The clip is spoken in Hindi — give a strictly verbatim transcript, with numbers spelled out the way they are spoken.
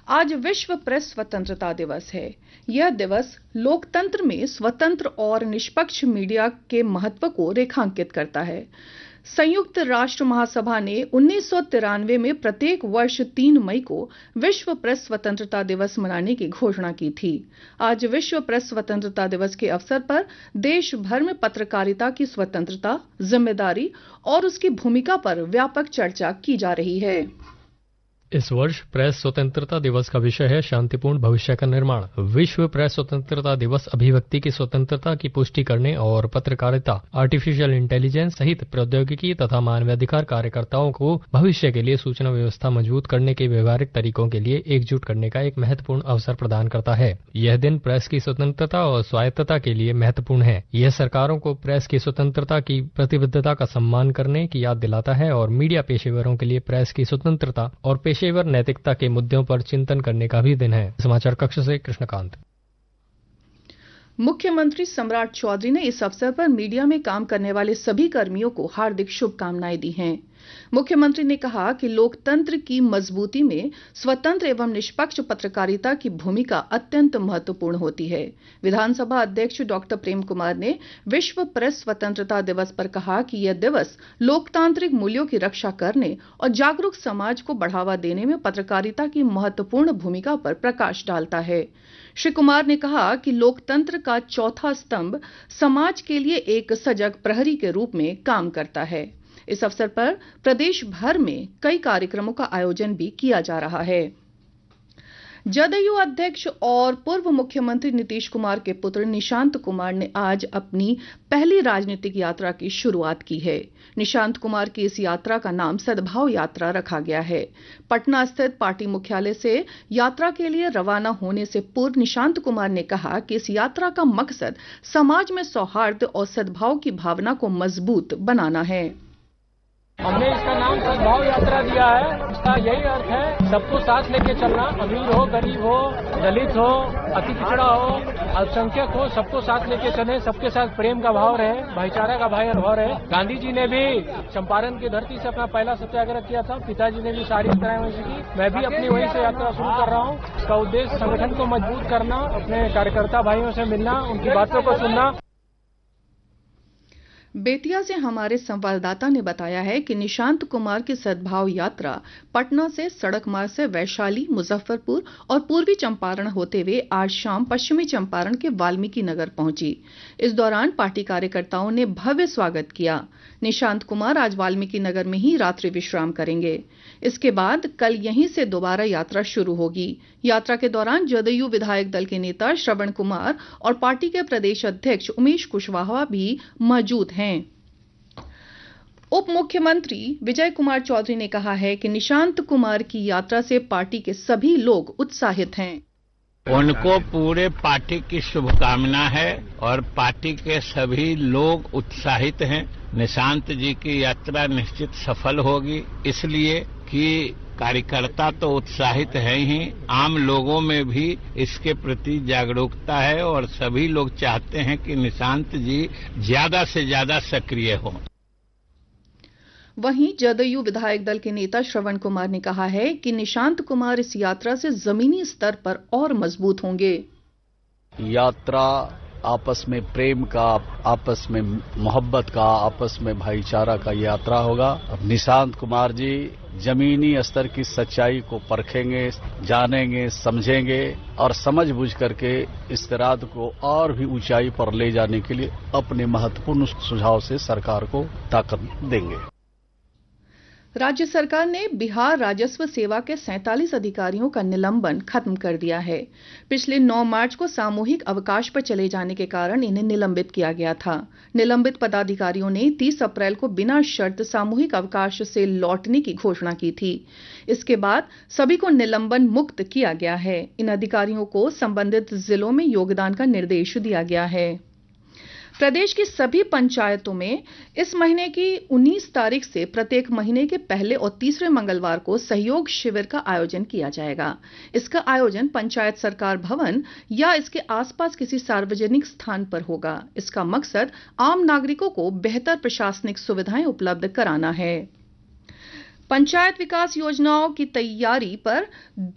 आज विश्व प्रेस स्वतंत्रता दिवस है। यह दिवस लोकतंत्र में स्वतंत्र और निष्पक्ष मीडिया के महत्व को रेखांकित करता है। संयुक्त राष्ट्र महासभा ने उन्नीस सौ तिरानवे में प्रत्येक वर्ष तीन मई को विश्व प्रेस स्वतंत्रता दिवस मनाने की घोषणा की थी। आज विश्व प्रेस स्वतंत्रता दिवस के अवसर पर देश भर में पत्रकारिता की स्वतंत्रता, जिम्मेदारी और उसकी भूमिका पर व्यापक चर्चा की जा रही है। इस वर्ष प्रेस स्वतंत्रता दिवस का विषय है शांतिपूर्ण भविष्य का निर्माण। विश्व प्रेस स्वतंत्रता दिवस अभिव्यक्ति की स्वतंत्रता की पुष्टि करने और पत्रकारिता, आर्टिफिशियल इंटेलिजेंस सहित प्रौद्योगिकी तथा मानवाधिकार कार्यकर्ताओं को भविष्य के लिए सूचना व्यवस्था मजबूत करने के व्यवहारिक तरीकों के लिए एकजुट करने का एक महत्वपूर्ण अवसर प्रदान करता है। यह दिन प्रेस की स्वतंत्रता और स्वायत्तता के लिए महत्वपूर्ण है। यह सरकारों को प्रेस की स्वतंत्रता की प्रतिबद्धता का सम्मान करने की याद दिलाता है और मीडिया पेशेवरों के लिए प्रेस की स्वतंत्रता और पेशेवर नैतिकता के मुद्दों पर चिंतन करने का भी दिन है। समाचार कक्ष से कृष्णकांत। मुख्यमंत्री सम्राट चौधरी ने इस अवसर पर मीडिया में काम करने वाले सभी कर्मियों को हार्दिक शुभकामनाएं दी हैं। मुख्यमंत्री ने कहा कि लोकतंत्र की मजबूती में स्वतंत्र एवं निष्पक्ष पत्रकारिता की भूमिका अत्यंत महत्वपूर्ण होती है। विधानसभा अध्यक्ष डॉक्टर प्रेम कुमार ने विश्व प्रेस स्वतंत्रता दिवस पर कहा कि यह दिवस लोकतांत्रिक मूल्यों की रक्षा करने और जागरूक समाज को बढ़ावा देने में पत्रकारिता की महत्वपूर्ण भूमिका पर प्रकाश डालता है। श्री कुमार ने कहा कि लोकतंत्र का चौथा स्तंभ समाज के लिए एक सजग प्रहरी के रूप में काम करता है। इस अवसर पर प्रदेश भर में कई कार्यक्रमों का आयोजन भी किया जा रहा है। जदयू अध्यक्ष और पूर्व मुख्यमंत्री नीतीश कुमार के पुत्र निशांत कुमार ने आज अपनी पहली राजनीतिक यात्रा की शुरुआत की है। निशांत कुमार की इस यात्रा का नाम सद्भाव यात्रा रखा गया है। पटना स्थित पार्टी मुख्यालय से यात्रा के लिए रवाना होने से पूर्व निशांत कुमार ने कहा कि इस यात्रा का मकसद समाज में सौहार्द और सद्भाव की भावना को मजबूत बनाना है। हमने इसका नाम सद्भाव यात्रा दिया है। इसका यही अर्थ है सबको साथ लेके चलना। अमीर हो, गरीब हो, दलित हो, अति पिछड़ा हो, अल्पसंख्यक हो, सबको साथ लेके चले। सबके साथ प्रेम का भाव रहे, भाईचारा का भाव रहे। गांधी जी ने भी चंपारण की धरती से अपना पहला सत्याग्रह किया था। पिताजी ने भी सारी यात्राएं वहीं से की। मैं भी अपनी वहीं से यात्रा शुरू कर रहा हूँ। इसका उद्देश्य संगठन को मजबूत करना, अपने कार्यकर्ता भाइयों से मिलना, उनकी बातों को सुनना। बेतिया से हमारे संवाददाता ने बताया है कि निशांत कुमार की सद्भाव यात्रा पटना से सड़क मार्ग से वैशाली, मुजफ्फरपुर और पूर्वी चंपारण होते हुए आज शाम पश्चिमी चंपारण के वाल्मीकि नगर पहुंची। इस दौरान पार्टी कार्यकर्ताओं ने भव्य स्वागत किया। निशांत कुमार आज वाल्मीकि नगर में ही रात्रि विश्राम करेंगे। इसके बाद कल यहीं से दोबारा यात्रा शुरू होगी। यात्रा के दौरान जदयू विधायक दल के नेता श्रवण कुमार और पार्टी के प्रदेश अध्यक्ष उमेश कुशवाहा भी मौजूद हैं। उप मुख्यमंत्री विजय कुमार चौधरी ने कहा है कि निशांत कुमार की यात्रा से पार्टी के सभी लोग उत्साहित हैं। उनको पूरे पार्टी की शुभकामना है और पार्टी के सभी लोग उत्साहित हैं। निशांत जी की यात्रा निश्चित सफल होगी, इसलिए कि कार्यकर्ता तो उत्साहित है ही, आम लोगों में भी इसके प्रति जागरूकता है और सभी लोग चाहते हैं कि निशांत जी ज्यादा से ज्यादा सक्रिय हों। वहीं जदयू विधायक दल के नेता श्रवण कुमार ने कहा है कि निशांत कुमार इस यात्रा से जमीनी स्तर पर और मजबूत होंगे। यात्रा आपस में प्रेम का, आपस में मोहब्बत का, आपस में भाईचारा का यात्रा होगा। अब निशांत कुमार जी जमीनी स्तर की सच्चाई को परखेंगे, जानेंगे, समझेंगे और समझ बुझ करके इस इरादे को और भी ऊंचाई पर ले जाने के लिए अपने महत्वपूर्ण सुझाव से सरकार को ताकत देंगे। राज्य सरकार ने बिहार राजस्व सेवा के सैंतालीस अधिकारियों का निलंबन खत्म कर दिया है। पिछले नौ मार्च को सामूहिक अवकाश पर चले जाने के कारण इन्हें निलंबित किया गया था। निलंबित पदाधिकारियों ने तीस अप्रैल को बिना शर्त सामूहिक अवकाश से लौटने की घोषणा की थी। इसके बाद सभी को निलंबन मुक्त किया गया है। इन अधिकारियों को संबंधित जिलों में योगदान का निर्देश दिया गया है। प्रदेश की सभी पंचायतों में इस महीने की उन्नीस तारीख से प्रत्येक महीने के पहले और तीसरे मंगलवार को सहयोग शिविर का आयोजन किया जाएगा। इसका आयोजन पंचायत सरकार भवन या इसके आसपास किसी सार्वजनिक स्थान पर होगा। इसका मकसद आम नागरिकों को बेहतर प्रशासनिक सुविधाएं उपलब्ध कराना है। पंचायत विकास योजनाओं की तैयारी पर